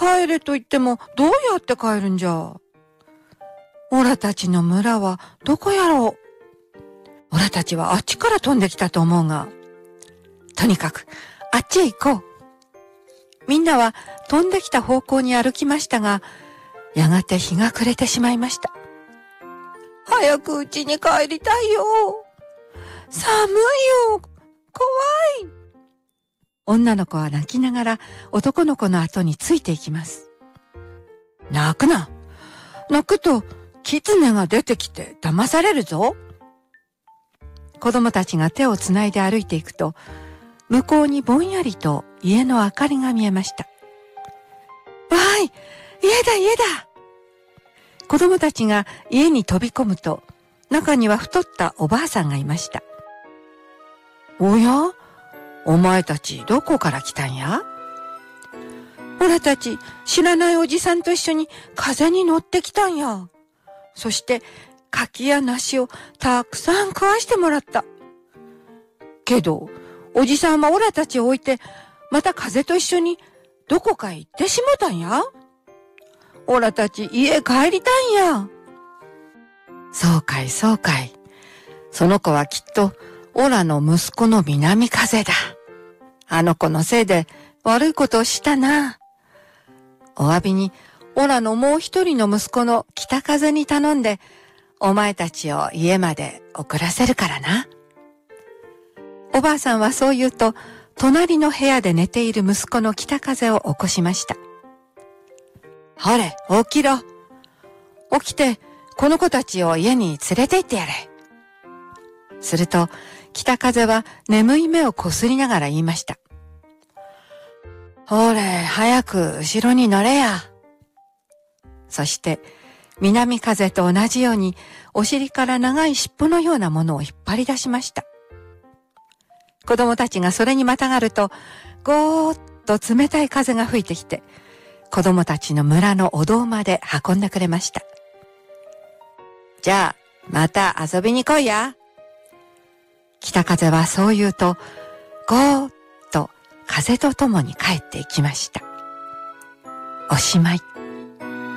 帰れと言ってもどうやって帰るんじゃ。オラたちの村はどこやろう。オラたちはあっちから飛んできたと思うが。とにかくあっちへ行こう。みんなは飛んできた方向に歩きましたが、やがて日が暮れてしまいました。早く家に帰りたいよ。寒いよ。怖い。女の子は泣きながら男の子の後についていきます。泣くな。泣くと狐が出てきて騙されるぞ。子供たちが手をつないで歩いていくと、向こうにぼんやりと家の明かりが見えました。わーい、家だ家だ。子供たちが家に飛び込むと、中には太ったおばあさんがいました。おや？お前たちどこから来たんや？オラたち知らないおじさんと一緒に風に乗ってきたんや。そして柿や梨をたくさん食わしてもらった。けど、おじさんはオラたちを置いて、また風と一緒にどこかへ行ってしもたんや。オラたち家帰りたんや。そうかいそうかい。その子はきっとオラの息子の南風だ。あの子のせいで悪いことをしたな。お詫びにオラのもう一人の息子の北風に頼んで、お前たちを家まで送らせるからな。おばあさんはそう言うと、隣の部屋で寝ている息子の北風を起こしました。ほれ、起きろ。起きて、この子たちを家に連れて行ってやれ。すると、北風は眠い目をこすりながら言いました。ほれ、早く後ろに乗れや。そして、南風と同じように、お尻から長い尻尾のようなものを引っ張り出しました。子供たちがそれにまたがると、ゴーッと冷たい風が吹いてきて、子供たちの村のお堂まで運んでくれました。じゃあ、また遊びに来いや。北風はそう言うと、ゴーッと風とともに帰っていきました。おしまい。